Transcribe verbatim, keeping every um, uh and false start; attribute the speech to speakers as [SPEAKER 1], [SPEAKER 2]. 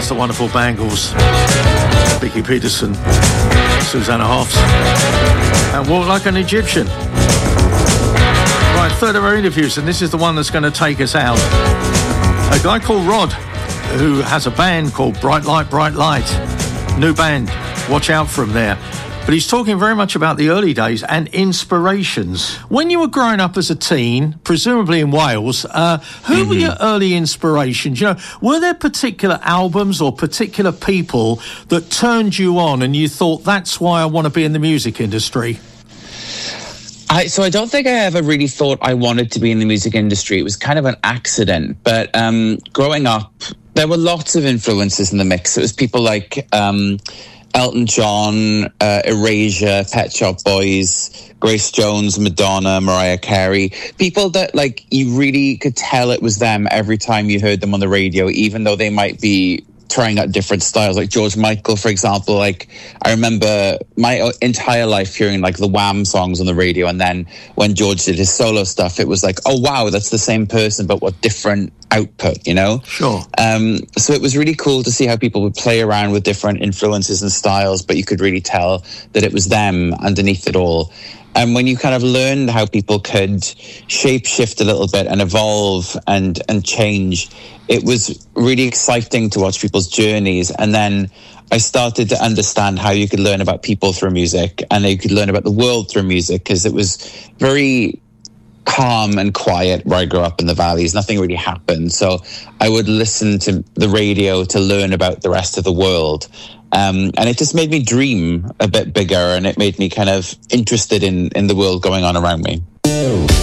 [SPEAKER 1] the wonderful Bangles, Vicky Peterson, Susanna Hoffs, and Walk Like an Egyptian. Right, third of our interviews, and this is the one that's going to take us out. A guy called Rod, who has a band called Bright Light, Bright Light. New band, watch out for him there. But he's talking very much about the early days and inspirations. When you were growing up as a teen, presumably in Wales, uh, who mm-hmm. were your early inspirations? You know, were there particular albums or particular people that turned you on and you thought, that's why I want to be in the music industry?
[SPEAKER 2] I, so I don't think I ever really thought I wanted to be in the music industry. It was kind of an accident. But um, growing up, there were lots of influences in the mix. It was people like Um, Elton John, uh, Erasure, Pet Shop Boys, Grace Jones, Madonna, Mariah Carey. People that, like, you really could tell it was them every time you heard them on the radio, even though they might be trying out different styles. Like George Michael, for example. Like, I remember my entire life hearing, like, the Wham songs on the radio, and then when George did his solo stuff, it was like, oh, wow, that's the same person, but what different output, you know?
[SPEAKER 1] Sure.
[SPEAKER 2] Um, so it was really cool to see how people would play around with different influences and styles, but you could really tell that it was them underneath it all. And when you kind of learned how people could shape shift a little bit and evolve and, and change, it was really exciting to watch people's journeys. And then I started to understand how you could learn about people through music, and you could learn about the world through music, because it was very calm and quiet where I grew up in the valleys. Nothing really happened. So I would listen to the radio to learn about the rest of the world. Um, and it just made me dream a bit bigger, and it made me kind of interested in, in the world going on around me.